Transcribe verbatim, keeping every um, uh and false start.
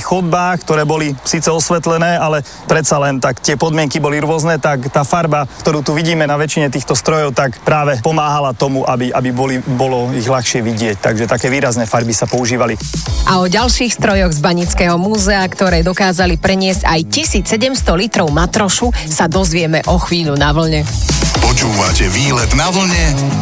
tých chodbách, ktoré boli síce osvetlené, ale predsa len tak tie podmienky boli rôzne, tak tá farba, ktorú tu vidíme na väčšine týchto strojov, tak práve pomáhala tomu, aby, aby boli, bolo ich ľahšie vidieť. Takže také výrazné farby sa používali. A o ďalších strojoch z Banického múzea, ktoré dokázali preniesť aj tisícsedemsto litrov matrošu, sa dozvieme o chvíľu na vlne. Počúvate Výlet na vlne